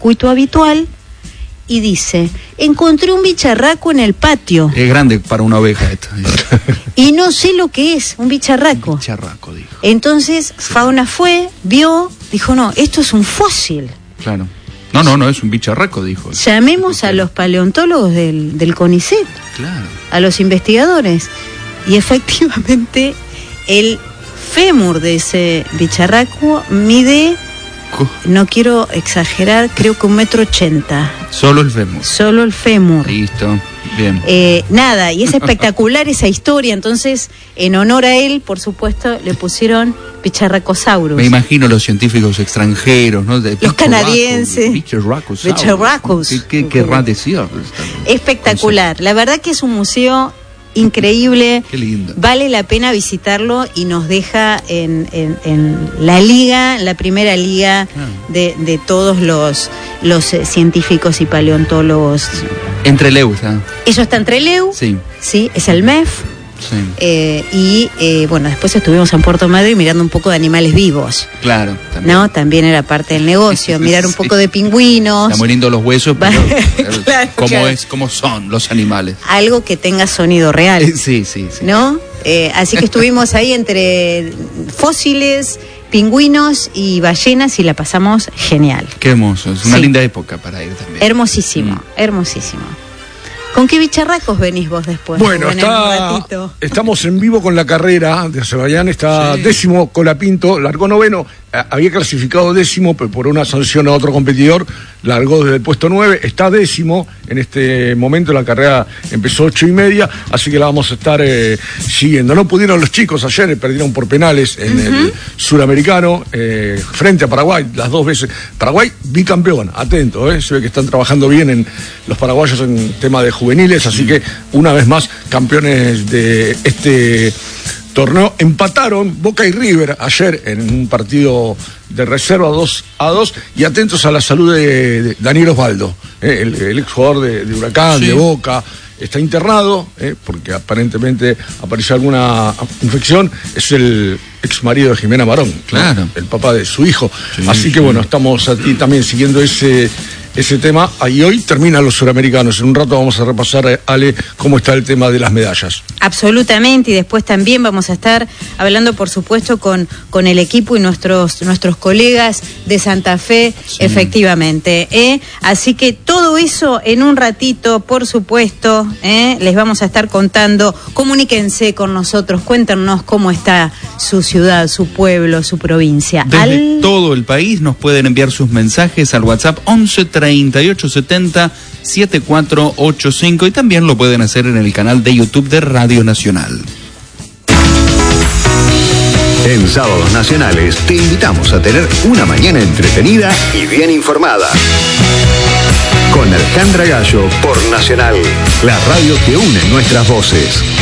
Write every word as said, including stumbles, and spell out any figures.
circuito habitual y dice, encontré un bicharraco en el patio. Es grande para una oveja esto. Y no sé lo que es, un bicharraco. Un bicharraco, dijo. Entonces, Fauna fue, vio, dijo, no, esto es un fósil. Claro. No, no, no, es un bicharraco, dijo. Llamemos a los paleontólogos del, del CONICET. Claro. A los investigadores. Y efectivamente, el fémur de ese bicharraco mide, no quiero exagerar, creo que un metro ochenta. Solo el fémur. Solo el fémur. Listo, bien. Eh, nada, y es espectacular esa historia. Entonces, en honor a él, por supuesto, le pusieron Bicharracosaurus. Me imagino los científicos extranjeros, ¿no? De los canadienses. Bicharracosaurus. Bicharracos. ¿Qué, qué querrá decir? Espectacular. La verdad que es un museo increíble. Qué lindo. Vale la pena visitarlo y nos deja en, en, en la liga, la primera liga ah. de, de todos los, los eh, científicos y paleontólogos. En Trelew está. Eso está en Trelew. Sí. Sí, es el M E F. Sí. Eh, y eh, bueno, después estuvimos en Puerto Madryn mirando un poco de animales vivos. Claro, también. ¿No? También era parte del negocio, mirar un sí. poco de pingüinos. Está muriendo los huesos, pero claro, ¿cómo, claro. es, ¿cómo son los animales? Algo que tenga sonido real. Sí, sí, sí. ¿No? Eh, así que estuvimos ahí entre fósiles, pingüinos y ballenas y la pasamos genial. Qué hermoso, es una sí. linda época para ir también. Hermosísimo, mm. hermosísimo. ¿Con qué bicharracos venís vos después? Bueno, está, estamos en vivo con la carrera de Azerbaiyán, está sí. décimo Colapinto, largó noveno, había clasificado décimo, pero por una sanción a otro competidor, largó desde el puesto nueve, está décimo, en este momento la carrera empezó ocho y media, así que la vamos a estar eh, siguiendo. No pudieron los chicos ayer, perdieron por penales en uh-huh. el suramericano, eh, frente a Paraguay, las dos veces. Paraguay, bicampeón, atento, eh, se ve que están trabajando bien en los paraguayos en tema de juveniles, así que una vez más campeones de este torneo. Empataron Boca y River ayer en un partido de reserva dos a dos, y atentos a la salud de, de Daniel Osvaldo, eh, el, el ex jugador de, de Huracán, sí. de Boca, está internado eh, porque aparentemente apareció alguna infección. Es el ex marido de Jimena Barón, claro, ¿no? El papá de su hijo, sí, así que sí. bueno, estamos aquí también siguiendo ese ese tema, y hoy terminan los suramericanos. En un rato vamos a repasar, Ale, cómo está el tema de las medallas. Absolutamente, y después también vamos a estar hablando, por supuesto, con, con el equipo y nuestros, nuestros colegas de Santa Fe, sí. efectivamente. ¿eh? Así que todo eso en un ratito, por supuesto, ¿eh? les vamos a estar contando. Comuníquense con nosotros, cuéntenos cómo está su ciudad, su pueblo, su provincia. Desde Al... todo el país nos pueden enviar sus mensajes al WhatsApp once treinta y ocho setenta setenta y cuatro ochenta y cinco, y también lo pueden hacer en el canal de YouTube de Radio Nacional. En Sábados Nacionales te invitamos a tener una mañana entretenida y bien informada. Con Alejandra Gallo por Nacional, la radio que une nuestras voces.